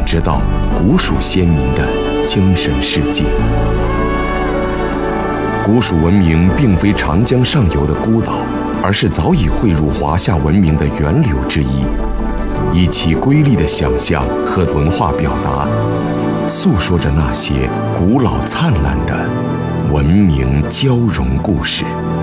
知道古蜀先民的精神世界。古蜀文明并非长江上游的孤岛，而是早已汇入华夏文明的源流之一，以其瑰丽的想象和文化表达，诉说着那些古老灿烂的文明交融故事。